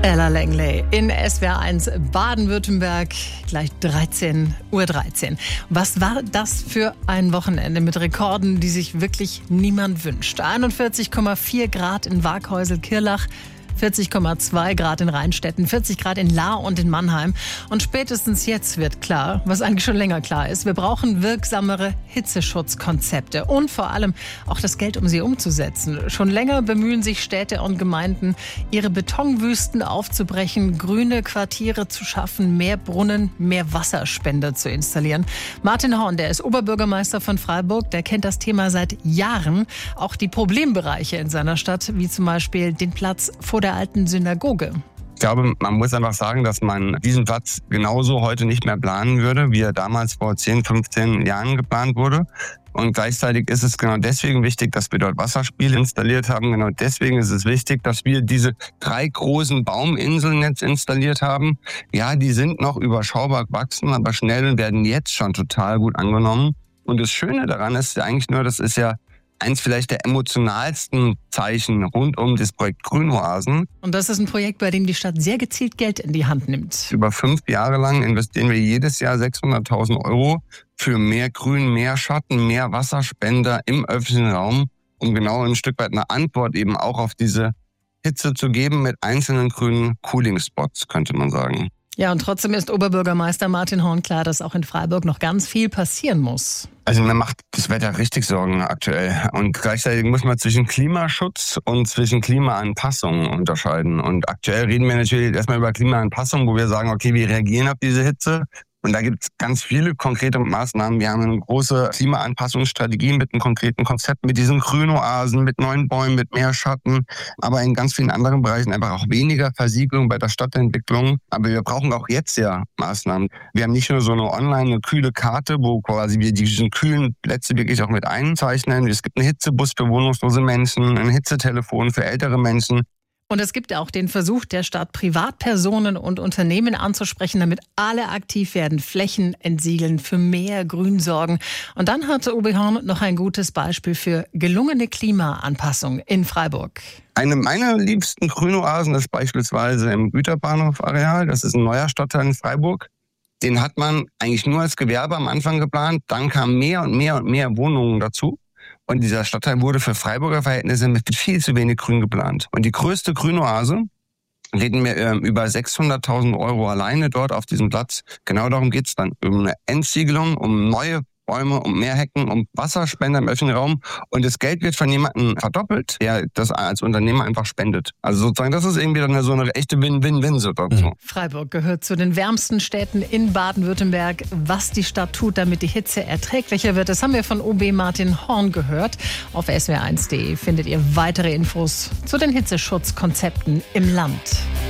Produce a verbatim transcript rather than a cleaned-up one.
Ella Langley in S W R eins Baden-Württemberg, gleich dreizehn Uhr dreizehn. Was war das für ein Wochenende mit Rekorden, die sich wirklich niemand wünscht? einundvierzig Komma vier Grad in Waghäusel-Kirlach, vierzig Komma zwei Grad in Rheinstetten, vierzig Grad in Lahr und in Mannheim. Und spätestens jetzt wird klar, was eigentlich schon länger klar ist, wir brauchen wirksamere Hitzeschutzkonzepte und vor allem auch das Geld, um sie umzusetzen. Schon länger bemühen sich Städte und Gemeinden, ihre Betonwüsten aufzubrechen, grüne Quartiere zu schaffen, mehr Brunnen, mehr Wasserspender zu installieren. Martin Horn, der ist Oberbürgermeister von Freiburg, der kennt das Thema seit Jahren. Auch die Problembereiche in seiner Stadt, wie zum Beispiel den Platz vor der alten Synagoge. Ich glaube, man muss einfach sagen, dass man diesen Platz genauso heute nicht mehr planen würde, wie er damals vor zehn, fünfzehn Jahren geplant wurde. Und gleichzeitig ist es genau deswegen wichtig, dass wir dort Wasserspiele installiert haben. Genau deswegen ist es wichtig, dass wir diese drei großen Bauminseln jetzt installiert haben. Ja, die sind noch überschaubar gewachsen, aber schnell werden jetzt schon total gut angenommen. Und das Schöne daran ist ja eigentlich nur, das ist ja eins vielleicht der emotionalsten Zeichen rund um das Projekt Grünoasen. Und das ist ein Projekt, bei dem die Stadt sehr gezielt Geld in die Hand nimmt. Über fünf Jahre lang investieren wir jedes Jahr sechshunderttausend Euro für mehr Grün, mehr Schatten, mehr Wasserspender im öffentlichen Raum, um genau ein Stück weit eine Antwort eben auch auf diese Hitze zu geben mit einzelnen grünen Cooling-Spots, könnte man sagen. Ja, und trotzdem ist Oberbürgermeister Martin Horn klar, dass auch in Freiburg noch ganz viel passieren muss. Also mir macht das Wetter richtig Sorgen aktuell. Und gleichzeitig muss man zwischen Klimaschutz und zwischen Klimaanpassung unterscheiden. Und aktuell reden wir natürlich erstmal über Klimaanpassung, wo wir sagen, okay, wir reagieren auf diese Hitze. Und da gibt es ganz viele konkrete Maßnahmen. Wir haben eine große Klimaanpassungsstrategie mit einem konkreten Konzept, mit diesen Grünoasen, mit neuen Bäumen, mit mehr Schatten, aber in ganz vielen anderen Bereichen einfach auch weniger Versiegelung bei der Stadtentwicklung. Aber wir brauchen auch jetzt ja Maßnahmen. Wir haben nicht nur so eine online, eine kühle Karte, wo quasi wir diese kühlen Plätze wirklich auch mit einzeichnen. Es gibt einen Hitzebus für wohnungslose Menschen, ein Hitzetelefon für ältere Menschen. Und es gibt auch den Versuch der Stadt, Privatpersonen und Unternehmen anzusprechen, damit alle aktiv werden, Flächen entsiegeln, für mehr Grün sorgen. Und dann hatte O B Horn noch ein gutes Beispiel für gelungene Klimaanpassung in Freiburg. Eine meiner liebsten Grünoasen ist beispielsweise im Güterbahnhof-Areal. Das ist ein neuer Stadtteil in Freiburg. Den hat man eigentlich nur als Gewerbe am Anfang geplant. Dann kamen mehr und mehr und mehr Wohnungen dazu. Und dieser Stadtteil wurde für Freiburger Verhältnisse mit viel zu wenig Grün geplant. Und die größte Grünoase, reden wir äh, über sechshunderttausend Euro alleine dort auf diesem Platz. Genau darum geht's dann. Um eine Entsiegelung, um neue Bäume, um mehr Hecken, um Wasserspender im öffentlichen Raum. Und das Geld wird von jemandem verdoppelt, der das als Unternehmer einfach spendet. Also sozusagen, das ist irgendwie dann so eine echte Win-Win-Win-Situation. Freiburg gehört zu den wärmsten Städten in Baden-Württemberg. Was die Stadt tut, damit die Hitze erträglicher wird, das haben wir von O B Martin Horn gehört. Auf S W R eins punkt de findet ihr weitere Infos zu den Hitzeschutzkonzepten im Land.